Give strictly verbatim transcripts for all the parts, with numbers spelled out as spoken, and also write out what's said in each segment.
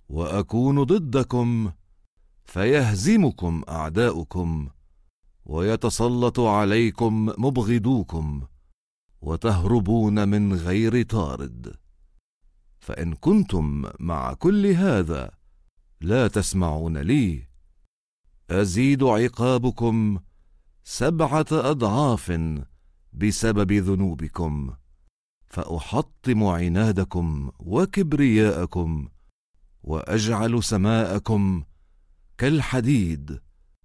وأكون ضدكم فيهزمكم أعداؤكم ويتسلط عليكم مبغضوكم وتهربون من غير طارد. فإن كنتم مع كل هذا لا تسمعون لي، أزيد عقابكم سبعة أضعاف بسبب ذنوبكم، فأحطم عنادكم وكبرياءكم وأجعل سماءكم كالحديد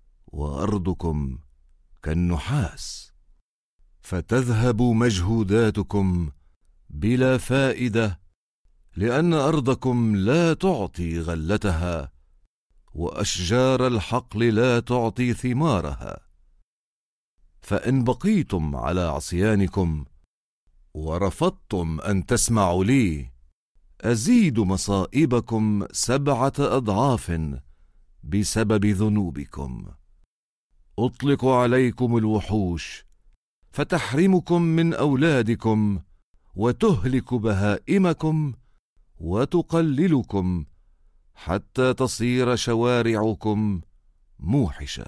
وأرضكم كالنحاس، فتذهب مجهوداتكم بلا فائدة، لأن أرضكم لا تعطي غلتها وأشجار الحقل لا تعطي ثمارها. فإن بقيتم على عصيانكم ورفضتم أن تسمعوا لي، أزيد مصائبكم سبعة أضعاف بسبب ذنوبكم. أطلق عليكم الوحوش فتحرمكم من أولادكم وتهلك بهائمكم وتقللكم حتى تصير شوارعكم موحشة.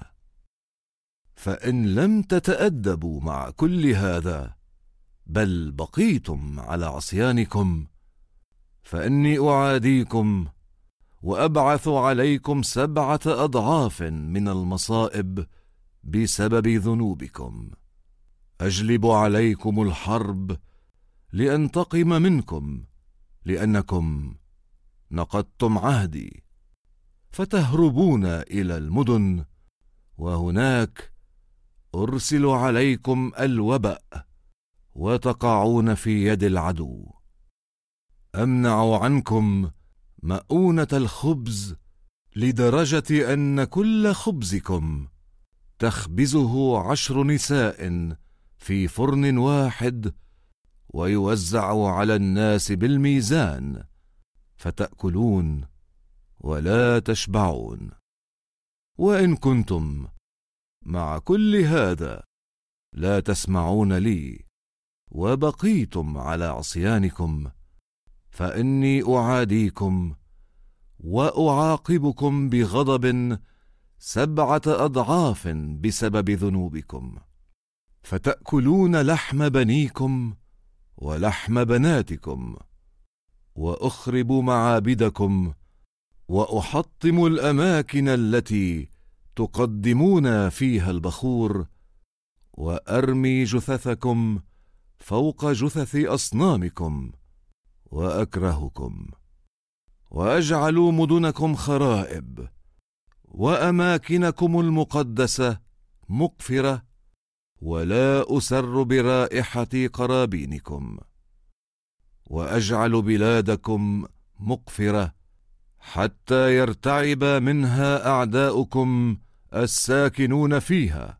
فإن لم تتأدبوا مع كل هذا بل بقيتم على عصيانكم، فإني أعاديكم وأبعث عليكم سبعة أضعاف من المصائب بسبب ذنوبكم. أجلب عليكم الحرب لأنتقم منكم، لأنكم نقضتم عهدي، فتهربون إلى المدن، وهناك أرسل عليكم الوباء وتقعون في يد العدو. أمنع عنكم مؤونة الخبز لدرجة أن كل خبزكم تخبزه عشر نساء في فرن واحد، ويوزع على الناس بالميزان، فتأكلون ولا تشبعون. وإن كنتم مع كل هذا لا تسمعون لي وبقيتم على عصيانكم، فإني أعاديكم وأعاقبكم بغضب سبعة أضعاف بسبب ذنوبكم، فتأكلون لحم بنيكم ولحم بناتكم، وأخرب معابدكم، وأحطم الأماكن التي تقدمون فيها البخور، وأرمي جثثكم فوق جثث أصنامكم، وأكرهكم، وأجعل مدنكم خرائب، وأماكنكم المقدسة مقفرة، ولا أسر برائحة قرابينكم، وأجعل بلادكم مقفرة حتى يرتعب منها أعداؤكم الساكنون فيها،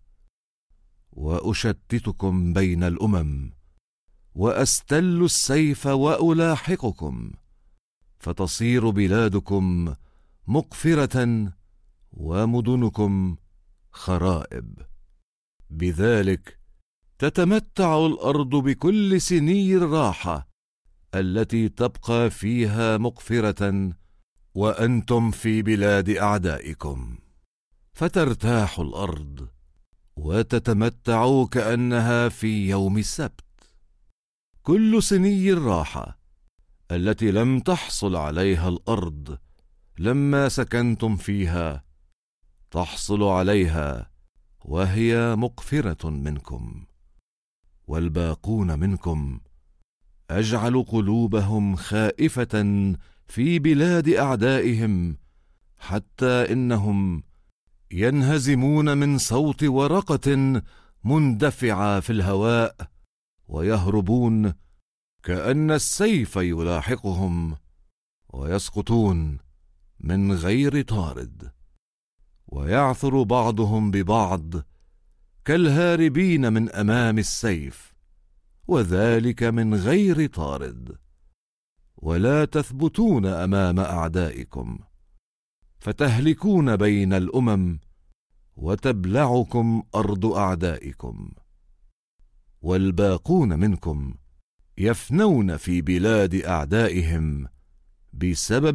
وأشتتكم بين الأمم، وأستل السيف وألاحقكم، فتصير بلادكم مقفرة ومدنكم خرائب. بذلك تتمتع الأرض بكل سني الراحة التي تبقى فيها مقفرة وأنتم في بلاد أعدائكم، فترتاح الأرض وتتمتع كأنها في يوم السبت. كل سني الراحة التي لم تحصل عليها الأرض لما سكنتم فيها تحصل عليها وهي مقفرة منكم. والباقون منكم أجعل قلوبهم خائفة في بلاد أعدائهم، حتى إنهم ينهزمون من صوت ورقة مندفعة في الهواء، ويهربون كأن السيف يلاحقهم، ويسقطون من غير طارد، ويعثر بعضهم ببعض كالهاربين من أمام السيف، وذلك من غير طارد. ولا تثبتون أمام أعدائكم، فتهلكون بين الأمم، وتبلعكم أرض أعدائكم. والباقون منكم يفنون في بلاد أعدائهم بسبب